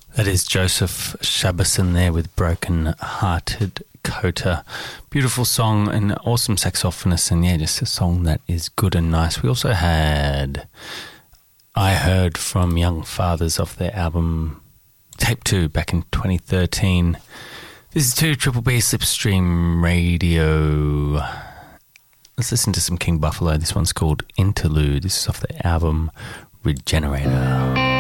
That is Joseph Shabason there with Broken Hearted Kota. Beautiful song, and awesome saxophonist, and yeah, just a song that is good and nice. We also had I Heard from Young Fathers off their album Tape 2 back in 2013. This is 2 Triple B Slipstream Radio. Let's listen to some King Buffalo. This one's called Interlude. This is off the album Regenerator.